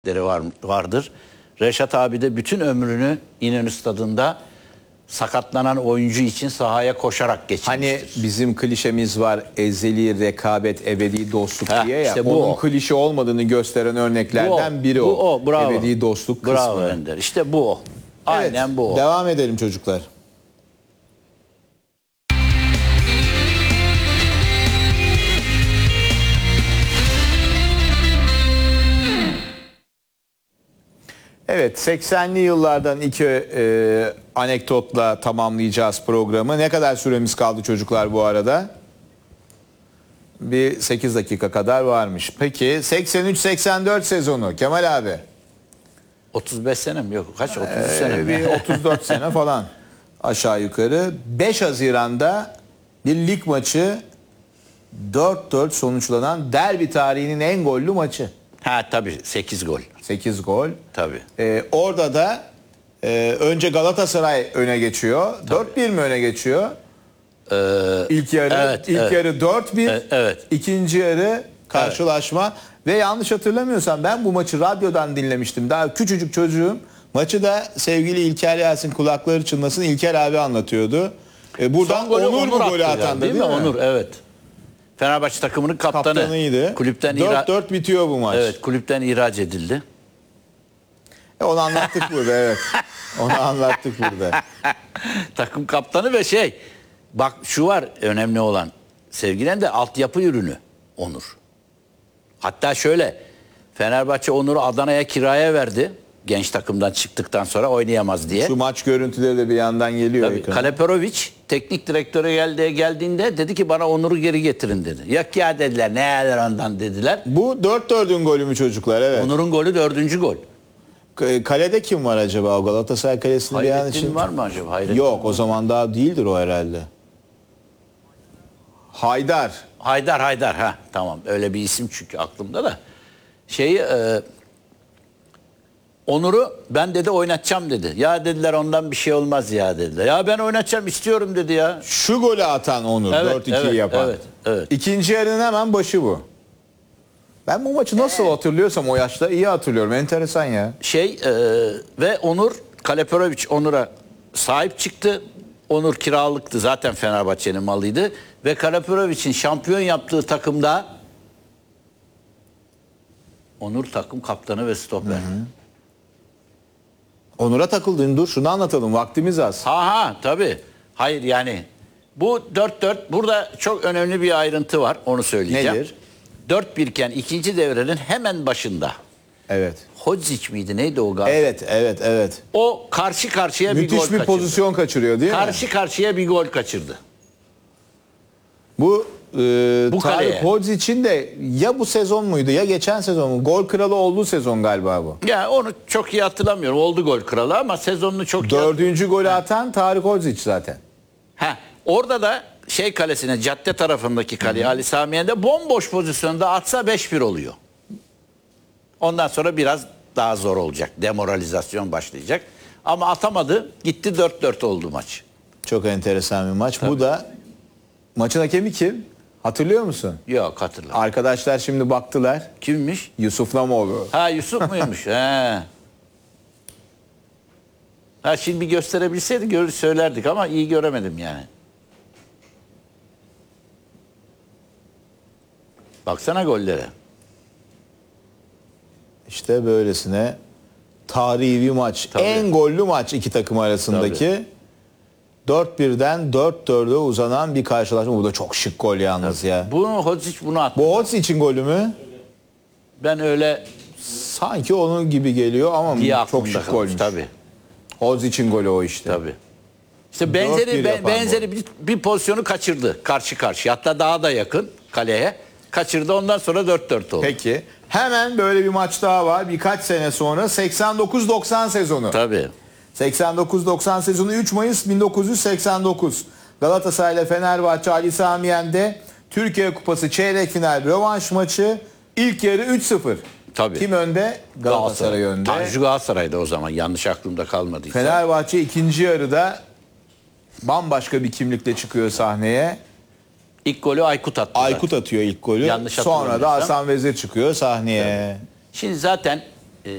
vardır. Reşat abi de bütün ömrünü İnönü Stadı'nda sakatlanan oyuncu için sahaya koşarak geçirmiştir. Hani bizim klişemiz var, ezeli rekabet, ebedi dostluk diye ya. İşte onun klişe olmadığını gösteren örneklerden biri o. Bravo. Ebedi dostluk kısmı. Bravo Ender. İşte bu o. Aynen evet, bu o. Devam edelim çocuklar. Evet, 80'li yıllardan iki anekdotla tamamlayacağız programı. Ne kadar süremiz kaldı çocuklar bu arada? Bir 8 dakika kadar varmış. Peki 83-84 sezonu Kemal abi. 35 sene mi? Yok kaç? 33 sene mi? Bir 34 sene falan aşağı yukarı. 5 Haziran'da bir lig maçı 4-4 sonuçlanan derbi tarihinin en gollü maçı. Ha tabii 8 gol. 8 gol. Tabii. Orada da önce Galatasaray öne geçiyor. 4-1 mi öne geçiyor? İlk yarı evet, yarı 4-1. Evet. İkinci yarı karşılaşma. Evet. Ve yanlış hatırlamıyorsam ben bu maçı radyodan dinlemiştim. Daha küçücük çocuğum. Maçı da sevgili İlker Yasin, kulakları çınlasın, İlker abi anlatıyordu. Buradan Onur mu golü atan değil mi? Onur, evet. Fenerbahçe takımının kaptanıydı. Kulüpten 4-4 bitiyor bu maç. Evet, kulüpten ihraç edildi. Onu anlattık burada, evet. Onu anlattık burada. Takım kaptanı ve bak şu var önemli olan. Sevgilen de altyapı ürünü Onur. Hatta şöyle, Fenerbahçe Onur'u Adana'ya kiraya verdi. Genç takımdan çıktıktan sonra oynayamaz diye. Şu maç görüntüleri de bir yandan geliyor. Kaleperovic teknik direktöre geldiğinde dedi ki bana Onur'u geri getirin dedi. Yok ya dediler, ne eder ondan dediler. Bu 4-4'ün golü mü çocuklar? Evet. Onur'un golü 4. gol. Kalede kim var acaba? O Galatasaray kalesinde bir an için. Hayrettin var mı acaba? Hayrettin yok, o zaman daha değildir o herhalde. Haydar ha tamam, öyle bir isim çünkü aklımda da. Onur'u ben dedi oynatacağım dedi. Ya dediler ondan bir şey olmaz ya dediler. Ya ben oynatacağım istiyorum dedi ya. Şu golü atan Onur, evet, 4-2'yi yapan. Evet. İkinci yarının hemen başı bu. Ben bu maçı nasıl hatırlıyorsam o yaşta iyi hatırlıyorum. Enteresan ya. Ve Onur, Kaleperovic Onur'a sahip çıktı. Onur kiralıktı, zaten Fenerbahçe'nin malıydı. Ve Kaleperovic'in şampiyon yaptığı takımda Onur takım kaptanı ve stoper. Onur'a takıldın, dur şunu anlatalım, vaktimiz az. Tabii. Hayır yani bu 4-4, burada çok önemli bir ayrıntı var, onu söyleyeceğim. Nedir? 4-1 iken ikinci devrenin hemen başında. Evet. Hodzic miydi neydi o galiba? Evet. O karşı karşıya bir gol kaçırdı. Müthiş bir pozisyon kaçırıyor değil mi? Karşı karşıya bir gol kaçırdı. Bu kaleye. Hodzic'in de ya bu sezon muydu ya geçen sezon mu? Gol kralı olduğu sezon galiba bu. Ya onu çok iyi hatırlamıyorum. Oldu gol kralı ama sezonunu çok iyi. 4. golü atan Tarık Hodzic zaten. Orada da kalesine, cadde tarafındaki kaleye Ali Samiyen'de bomboş pozisyonda atsa 5-1 oluyor. Ondan sonra biraz daha zor olacak. Demoralizasyon başlayacak. Ama atamadı. Gitti 4-4 oldu maç. Çok enteresan bir maç. Tabii. Bu da maçın hakemi kim? Hatırlıyor musun? Yok, hatırlamıyorum. Arkadaşlar şimdi baktılar. Kimmiş? Yusuf Namoğlu. Yusuf muymuş? Şimdi bir gösterebilseydi söylerdik ama iyi göremedim yani. Baksana gollere. İşte böylesine tarihi bir maç. Tabii. En gollü maç iki takım arasındaki. 4-1'den 4-4'e uzanan bir karşılaşma. Bu da çok şık gol yalnız ya. Hodzic bunu attı. Bu Hodzic'in golü mü? Ben öyle sanki onun gibi geliyor ama çok şık golmüş. Tabii. Hodzic'in golü o işte. Tabii. İşte benzeri bir pozisyonu kaçırdı karşı karşıya. Hatta daha da yakın kaleye. Kaçırdı, ondan sonra 4-4 oldu. Peki. Hemen böyle bir maç daha var. Birkaç sene sonra 89-90 sezonu. Tabii. 89-90 sezonu 3 Mayıs 1989. Galatasaray ile Fenerbahçe Ali Sami Yen'de Türkiye Kupası çeyrek final rövanş maçı. İlk yarı 3-0. Tabii. Kim önde? Galatasaray önde. Tanju Galatasaray'da o zaman, yanlış aklımda kalmadıysa. Fenerbahçe ikinci yarıda bambaşka bir kimlikle çıkıyor sahneye. İlk golü Aykut attı. Aykut atıyor ilk golü. Sonra da Hasan Vezir çıkıyor sahneye. Tabii. Şimdi zaten